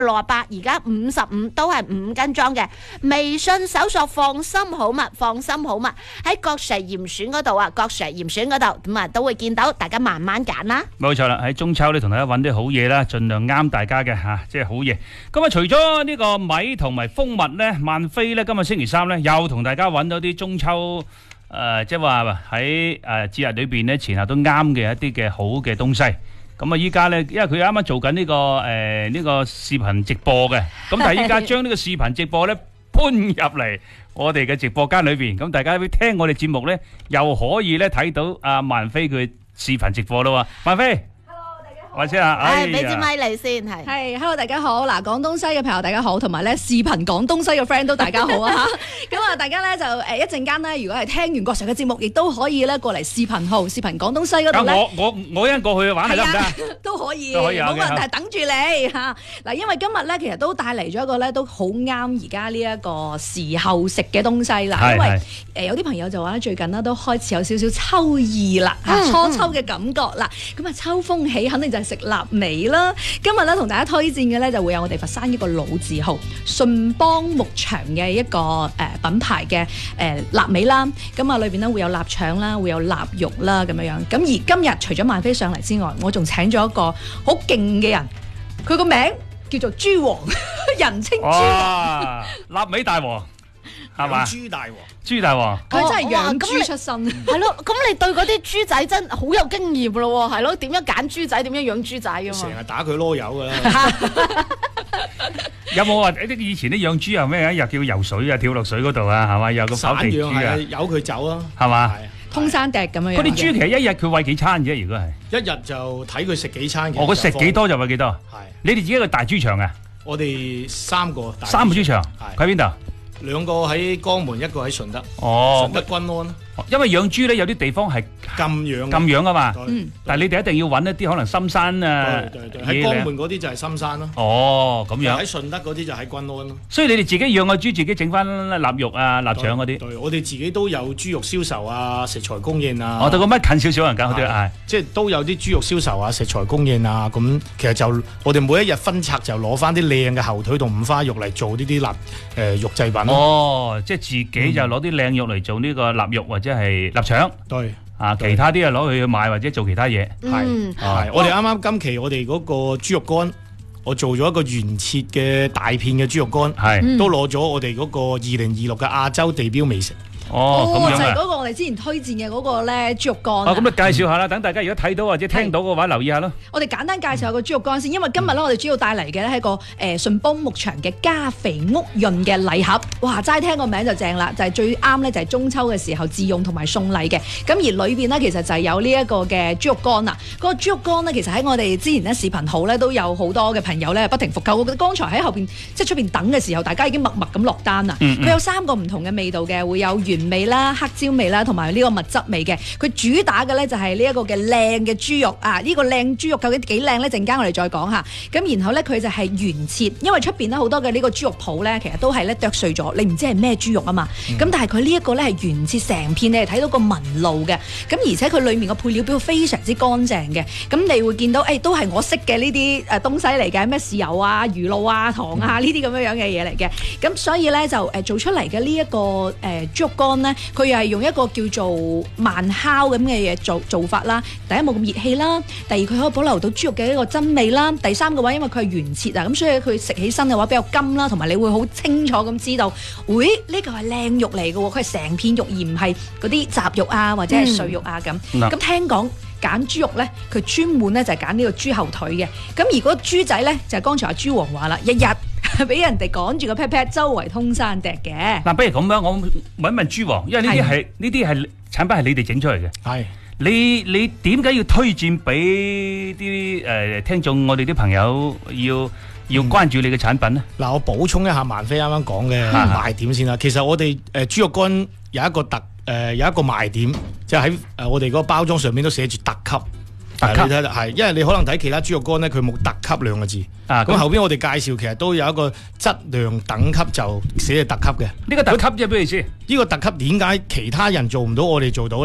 68，而家55，都係5斤裝嘅。微信搜索放心好物，放心好物喺各石嚴選嗰度啊，各石嚴選嗰度咁啊都會見到，大家慢慢揀啦。 冇錯啦，喺中秋咧同大家揾啲好嘢啦，盡量啱大家嘅吓，即係好嘢。咁啊，除咗呢個米同埋蜂蜜咧，萬飛咧今日星期三咧又同大家揾到啲中秋即係話喺節日裏邊咧前後都啱嘅一啲嘅好嘅東西。咁啊，依家咧，因為佢啱啱做緊呢個呢個視頻直播嘅，咁但係依家將呢個視頻直播咧搬入嚟我哋嘅直播間裏邊，咁大家聽我哋節目咧，又可以咧睇到阿萬飛佢視頻直播咯喎，萬飛。或者啊， 俾支咪嚟先，係 ，hello 大家好，嗱，廣東西嘅朋友大家好，同埋咧視頻廣東西嘅 friend 都大家好啊嚇，咁啊大家咧就一陣間咧，如果係聽完國常嘅節目，亦都可以咧過嚟視頻號視頻廣東西嗰度咧， 我一陣過去玩係得唔得？ 都可以， 冇問題，等住你嚇。嗱，因為今日咧其實都帶嚟咗一個咧都好啱而家呢一個時候食嘅東西啦，因為有啲朋友就話咧最近咧都開始有少少秋意啦，初秋嘅感覺啦，咁啊秋風起，肯定就係食臘味啦。今日咧同大家推薦嘅咧就會有我哋佛山一個老字號順邦牧場嘅一個品牌嘅臘味啦。咁啊裏邊咧會有臘腸啦，會有臘肉啦咁樣樣。咁而今日除咗萬飛上嚟之外，我仲請咗一個好勁嘅人，佢個名叫做豬王，人稱豬王， 臘味大王。係嘛？ 豬大王， 豬大王， 佢真係養豬出身。 係咯，咁你對嗰啲豬仔真好有經驗咯喎，係咯？點樣揀豬仔？點樣養豬仔㗎嘛？ 成日打佢囉柚㗎啦。 有冇話以前啲養豬又咩啊？又叫游水啊，跳落水嗰度啊，係嘛？有個跑地豬啊， 由佢走咯， 係嘛？ 通山笛咁樣。 嗰啲豬其實一日佢餵幾餐啫？如果係一日就睇佢食幾餐。 佢食幾多就餵幾多。係。你哋自己一個大豬場啊？ 我哋三個豬場，佢喺邊度？ 兩個喺江門，一個喺順德。順德均安。 因為養豬咧，有啲地方係禁養啊嘛。但係你哋一定要揾一啲可能深山啊。 喺江門嗰啲就係深山咯。 哦，咁樣。 喺順德嗰啲就喺均安咯。 所以你哋自己養個豬，自己整翻臘肉啊、臘腸嗰啲。 對，我哋自己都有豬肉銷售啊，食材供應啊。 我對個乜近少少人家好啲啊， 即係都有啲豬肉銷售啊，食材供應啊。咁其實就我哋每一日分拆就攞翻啲靚嘅後腿同五花肉嚟做呢啲肉製品。 哦，即係自己就攞啲靚肉嚟做呢個臘肉或者係臘腸。 對。 啊，其他啲啊攞去賣或者做其他嘢。 係。我哋啱啱今期我哋嗰個豬肉乾，我做咗一個原切嘅大片嘅豬肉乾，都攞咗我哋嗰個2026嘅亞洲地標美食。 哦， 就係嗰個我哋之前推薦嘅嗰個咧豬肉乾。 咁你介紹下啦，等大家如果睇到或者聽到嘅話，留意下咯。 我哋簡單介紹下個豬肉乾先，因為今日咧我哋主要帶嚟嘅咧係個順邦牧場嘅加肥屋潤嘅禮盒。哇，齋聽個名就正啦，就係最啱咧，就係中秋嘅時候自用同埋送禮嘅。咁而裏邊咧其實就係有呢一個嘅豬肉乾啊。嗰個豬肉乾咧其實喺我哋之前咧視頻號咧都有好多嘅朋友咧不停復購。我覺得剛才喺後邊即係出邊等嘅時候，大家已經默默咁落單啦。佢有3個唔同嘅味道嘅，會有原味啦、黑椒味啦，同埋呢個蜜汁味嘅。佢主打嘅咧就係呢一個嘅靚嘅豬肉啊！呢個靚豬肉究竟幾靚咧？陣間我哋再講下。咁然後咧佢就係原切，因為出邊咧好多嘅呢個豬肉鋪咧，其實都係咧剁碎咗，你唔知係咩豬肉啊嘛。咁但係佢呢一個咧係原切成片，你係睇到個紋路嘅。咁而且佢裡面個配料表非常之乾淨嘅。咁你會見到都係我識嘅呢啲東西嚟嘅，咩豉油啊、魚露啊、糖啊呢啲咁樣嘅嘢嚟嘅。咁所以咧就做出嚟嘅呢一個豬肉乾咧。佢又係用一個叫做慢烤咁嘅嘢做法啦。第一冇咁熱氣啦，第二佢可以保留到豬肉嘅一個真味啦。第三嘅話，因為佢係原切啊，咁所以佢食起身嘅話比較甘啦，同埋你會好清楚咁知道，喂，呢個係靚肉嚟嘅喎，佢係成片肉而唔係嗰啲雜肉啊或者係碎肉啊咁。咁聽講揀豬肉咧，佢專門咧就係揀呢個豬後腿嘅。咁而嗰豬仔咧就係剛才阿豬王話啦，日日俾人哋趕住個 pat pat 周圍通山趯嘅。 嗱，不如咁樣，我問一問豬王，因為呢啲係產品係你哋整出嚟嘅。係你點解要推薦俾啲聽眾，我哋啲朋友要關注你嘅產品呢？ 嗱，我補充一下萬飛啱啱講嘅賣點先啦。其實我哋豬肉乾有一個賣點，即係喺我哋嗰個包裝上面都寫住特級。你睇係，因為你可能睇其他豬肉乾咧，佢冇特級兩個字。咁後邊我哋介紹其實都有一個質量等級就寫係特級嘅。 呢個特級即係咩意思？ 呢個特級點解其他人做唔到，我哋做到咧？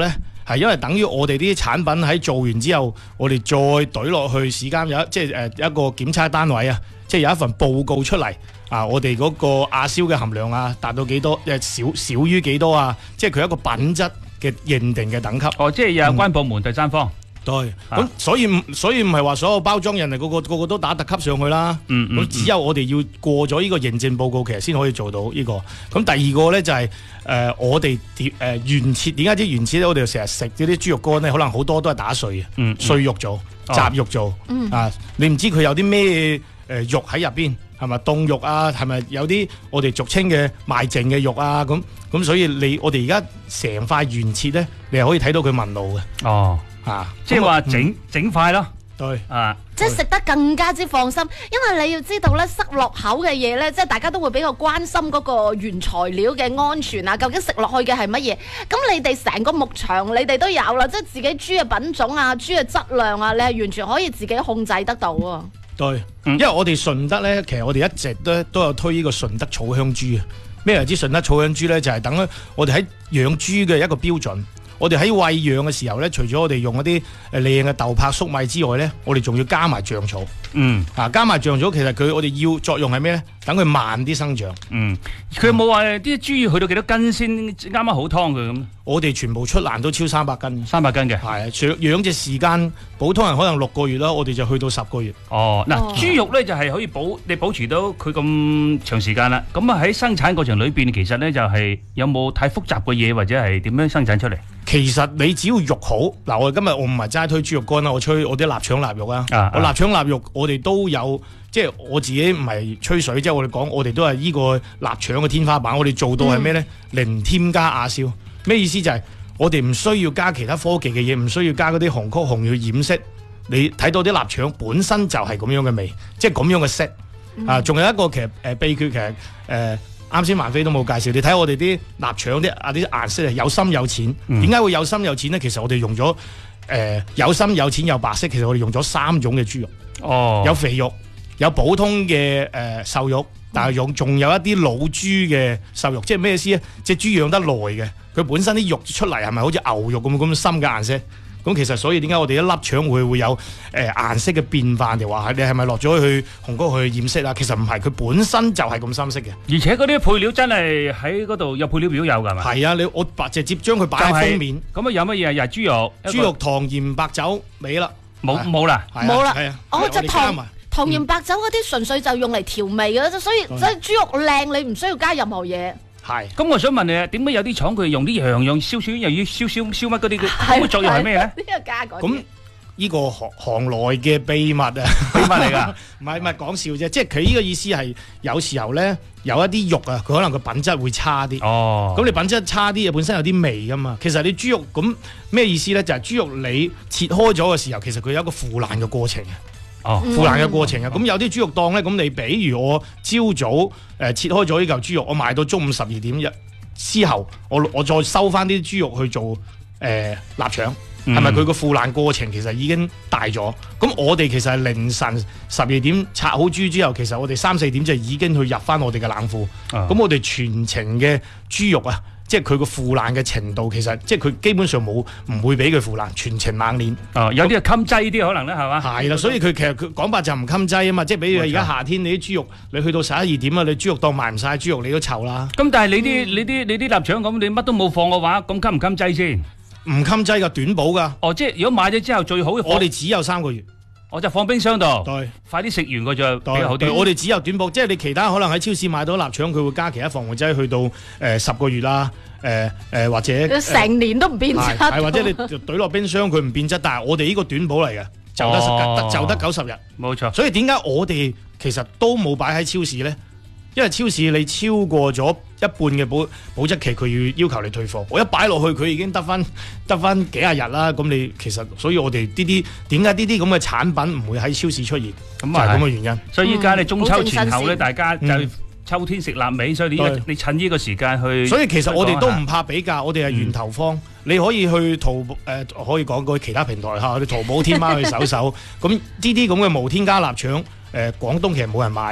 係因為等於我哋啲產品喺做完之後，我哋再懟落去市監有一個檢測單位啊，即係有一份報告出嚟啊，我哋嗰個亞硝嘅含量啊達到幾多，少於幾多啊，即係佢一個品質嘅認定嘅等級。 哦，即係有關部門第三方。 對，咁所以唔係話所有包裝人哋個個都打特級上去啦。咁只有我哋要過咗呢個認證報告，其實先可以做到呢個。咁第二個咧就係我哋原切，點解啲原切咧？我哋成日食嗰啲豬肉乾咧，可能好多都係打碎嘅，碎肉做、雜肉做啊。你唔知佢有啲咩肉喺入邊，係咪凍肉啊？係咪有啲我哋俗稱嘅賣剩嘅肉啊？咁所以我哋而家成塊原切咧，你係可以睇到佢紋路嘅。 哦。即係話整塊咯， 對即係食得更加之放心，因為你要知道咧，塞落口嘅嘢咧，即係大家都會比較關心嗰個原材料嘅安全啊，究竟食落去嘅係乜嘢？咁你哋成個牧場你哋都有啦，即係自己豬嘅品種啊、豬嘅質量啊，你係完全可以自己控制得到啊。 對，因為我哋順德咧，其實我哋一直都有推呢個順德草香豬啊。咩為之順德草香豬咧？就係等我哋喺養豬嘅一個標準。我哋喺餵養嘅時候咧，除咗我哋用一啲靚嘅豆粕粟米之外咧，我哋仲要加埋醬草。加埋醬草，其實我哋要作用係咩咧？等佢慢啲生長。 佢有冇話啲豬要去到幾多斤先啱啱好劏佢咁？ 我哋全部出欄都超300斤。 300斤嘅。 係養隻時間，普通人可能6個月啦，我哋就去到10個月。 豬肉咧就係可以保持到佢咁長時間啦。咁啊喺生產過程裏邊，其實咧就係有冇太複雜嘅嘢，或者係點樣生產出嚟？ 其實你只要肉好，嗱我今日我唔係齋推豬肉乾啦，我吹我啲臘腸臘肉啊。我臘腸臘肉我哋都有，即係我自己唔係吹水，即係我哋講，我哋都係呢個臘腸嘅天花板。我哋做到係咩呢？零添加亞硝。咩意思？就係我哋唔需要加其他科技嘅嘢，唔需要加嗰啲紅曲紅去掩飾。你睇到啲臘腸本身就係咁樣嘅味，即係咁樣嘅色。仲有一個其實秘訣，其實啱先萬飛都冇介紹。你睇我哋啲臘腸啲顏色係有深有淺。點解會有深有淺呢？其實我哋用咗有深有淺有白色。其實我哋用咗3種嘅豬肉。有肥肉，有普通嘅瘦肉，但係仲有一啲老豬嘅瘦肉。即係咩意思咧？隻豬養得耐嘅，佢本身啲肉出嚟係咪好似牛肉咁深嘅顏色？咁其實所以點解我哋一粒腸會有顏色嘅變化？就話你係咪落咗去紅曲去染色啊？其實唔係，佢本身就係咁深色嘅。 而且嗰啲配料真係喺嗰度有配料表有㗎，係咪？係啊，我直接將佢擺喺封面。 咁有乜嘢啊？又係豬肉、 糖鹽白酒尾啦， 冇啦， 冇啦。 我就糖鹽白酒嗰啲純粹就用嚟調味嘅啫，所以即係豬肉靚，你唔需要加任何嘢。 咁我想問你啊，點解有啲廠佢用啲樣燒酸，又要燒乜嗰啲嘅？咁嘅作用係咩咧？ 呢個加嗰啲。 咁呢個行內嘅秘密啊， 秘密嚟㗎。 唔係講笑啫，即係佢呢個意思係有時候咧有一啲肉啊，佢可能個品質會差啲。咁你品質差啲，本身有啲味㗎嘛。其實你豬肉咁咩意思咧？就係豬肉你切開咗嘅時候，其實佢有一個腐爛嘅過程嘅。腐爛嘅過程啊，咁有啲豬肉檔咧，咁你比如我朝早切開咗呢嚿豬肉，我賣到中午12點之後，我再收翻啲豬肉去做臘腸，係咪佢個腐爛過程其實已經大咗？咁我哋其實係凌晨12點拆好豬之後，其實我哋3、4點就已經去入翻我哋嘅冷庫。咁我哋全程嘅豬肉啊，即係佢個腐爛嘅程度，其實即係佢基本上唔會俾佢腐爛，全程冷鏈。 有啲係襟劑啲可能咧，係嘛？係啦，所以佢其實佢講白就唔襟劑啊嘛。即係比如而家夏天你啲豬肉，你去到11、2點啊，你豬肉檔賣唔晒豬肉，你都臭啦。 咁但係你啲臘腸咁，你乜都冇放嘅話，咁襟唔襟劑先？ 唔襟劑㗎，短保㗎。 即係如果買咗之後最好， 我哋只有3個月。 我就放冰箱度， 對， 快啲食完佢就比較好啲。 我哋只有短保，即係你其他可能喺超市買到臘腸，佢會加其他防腐劑，去到10個月啦，或者成年都唔變質。 係或者你懟落冰箱佢唔變質，但係我哋呢個短保嚟嘅，就得90日。 冇錯。 所以點解我哋其實都冇擺喺超市咧？因為超市你超過咗一半嘅保質期，佢要求你退貨。我一擺落去，佢已經得翻幾廿日啦。咁你其實，所以我哋點解呢啲咁嘅產品唔會喺超市出現？咁就係咁嘅原因。 所以依家你中秋前後咧，大家就秋天食臘味，所以你趁呢個時間去。 所以其實我哋都唔怕比價，我哋係源頭方。你可以去可以講過其他平台嚇，你淘寶、天貓去搜。咁呢啲咁嘅無添加臘腸，廣東其實冇人賣嘅。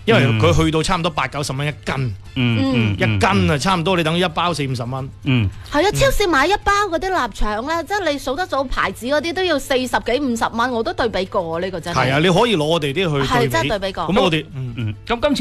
因為佢去到差唔多80-90蚊一斤，一斤啊，差唔多你等於一包40-50蚊。 係啊，超市買一包嗰啲臘腸咧，即係你數得到牌子嗰啲都要40幾50蚊，我都對比過呢個真係。 係啊，你可以攞我哋啲去對比。 係真係對比過。 咁我哋咁今次